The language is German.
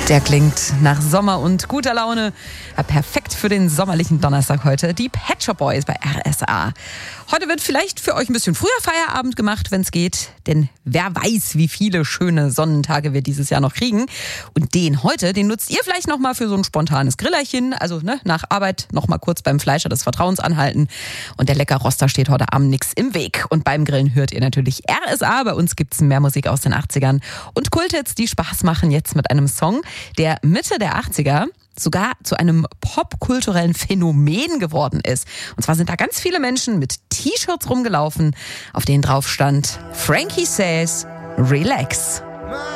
Der klingt nach Sommer und guter Laune. Ja, perfekt für den sommerlichen Donnerstag heute. Die Pet Shop Boys bei RSA. Heute wird vielleicht für euch ein bisschen früher Feierabend gemacht, wenn es geht. Denn wer weiß, wie viele schöne Sonnentage wir dieses Jahr noch kriegen. Und den heute, den nutzt ihr vielleicht nochmal für so ein spontanes Grillerchen. Also nach Arbeit nochmal kurz beim Fleischer des Vertrauens anhalten. Und der lecker Roster steht heute Abend nix im Weg. Und beim Grillen hört ihr natürlich RSA. Bei uns gibt's mehr Musik aus den 80ern. Und Kulthits, die Spaß machen, jetzt mit einem Song, der Mitte der 80er sogar zu einem popkulturellen Phänomen geworden ist. Und zwar sind da ganz viele Menschen mit T-Shirts rumgelaufen, auf denen drauf stand Frankie Says Relax.